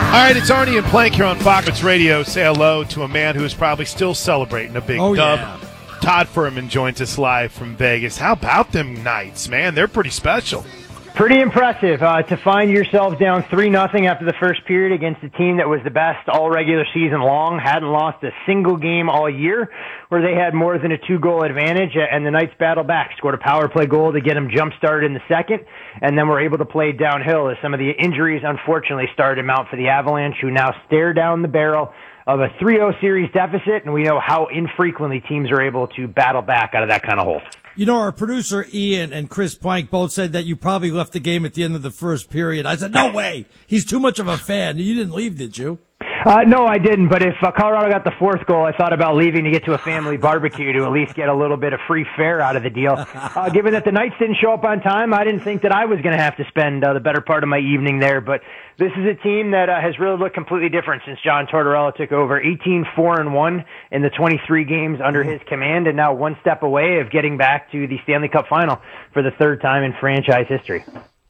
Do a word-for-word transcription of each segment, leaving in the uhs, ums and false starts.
All right, it's Arnie and Plank here on Fox Radio. Say hello to a man who is probably still celebrating a big oh, dub. Yeah. Todd Furman joins us live from Vegas. How about them Knights, man? They're pretty special. Pretty impressive uh, to find yourselves down three nothing after the first period against a team that was the best all regular season long, hadn't lost a single game all year, where they had more than a two-goal advantage, and the Knights battled back, scored a power play goal to get them jump-started in the second, and then were able to play downhill as some of the injuries unfortunately started to mount for the Avalanche, who now stare down the barrel of a three oh series deficit, and we know how infrequently teams are able to battle back out of that kind of hole. You know, our producer Ian and Chris Plank both said that you probably left the game at the end of the first period. I said, no way. He's too much of a fan. You didn't leave, did you? Uh, no, I didn't, but if uh, Colorado got the fourth goal, I thought about leaving to get to a family barbecue to at least get a little bit of free fare out of the deal. Uh, given that the Knights didn't show up on time, I didn't think that I was going to have to spend uh, the better part of my evening there, but this is a team that uh, has really looked completely different since John Tortorella took over. eighteen four and one in the twenty-three games under his command, and now one step away of getting back to the Stanley Cup final for the third time in franchise history.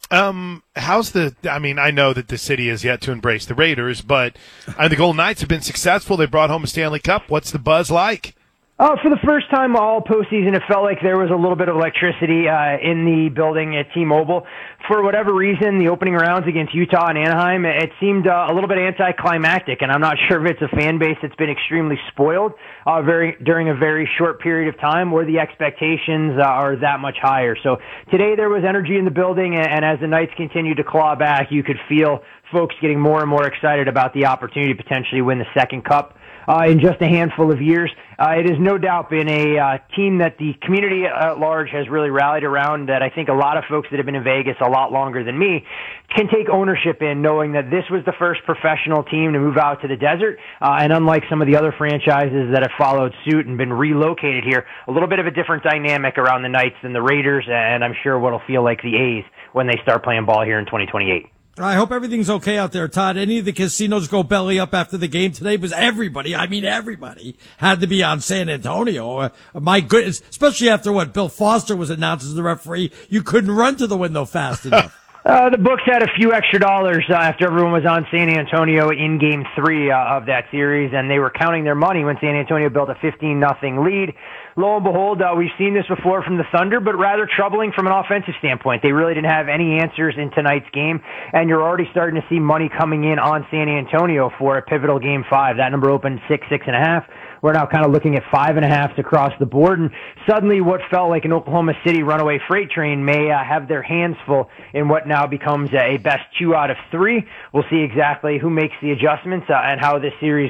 Um, how's the, I mean, I know that the city has yet to embrace the Raiders, but uh, the Golden Knights have been successful. They brought home a Stanley Cup. What's the buzz like? Oh, for the first time all postseason, it felt like there was a little bit of electricity uh, in the building at T-Mobile. For whatever reason, the opening rounds against Utah and Anaheim, it seemed uh, a little bit anticlimactic, and I'm not sure if it's a fan base that's been extremely spoiled uh, very during a very short period of time, or the expectations uh, are that much higher. So today there was energy in the building, and, and as the Knights continued to claw back, you could feel folks getting more and more excited about the opportunity to potentially win the second cup Uh, in just a handful of years. Uh, it has no doubt been a uh, team that the community at large has really rallied around, that I think a lot of folks that have been in Vegas a lot longer than me can take ownership in, knowing that this was the first professional team to move out to the desert, uh, and unlike some of the other franchises that have followed suit and been relocated here, a little bit of a different dynamic around the Knights than the Raiders, and I'm sure what'll feel like the A's when they start playing ball here in twenty twenty-eight. I hope everything's okay out there, Todd. Any of the casinos go belly up after the game today? Because everybody, I mean everybody, had to be on San Antonio. Uh, my goodness, especially after what Bill Foster was announced as the referee, you couldn't run to the window fast enough. Uh, the books had a few extra dollars uh, after everyone was on San Antonio in Game Three uh, of that series, and they were counting their money when San Antonio built a fifteen nothing lead. Lo and behold, uh, we've seen this before from the Thunder, but rather troubling from an offensive standpoint. They really didn't have any answers in tonight's game, and you're already starting to see money coming in on San Antonio for a pivotal Game Five. That number opened six, six and a half. We're now kind of looking at five and a halves across the board, and suddenly what felt like an Oklahoma City runaway freight train may uh, have their hands full in what now becomes a best two out of three. We'll see exactly who makes the adjustments uh, and how this series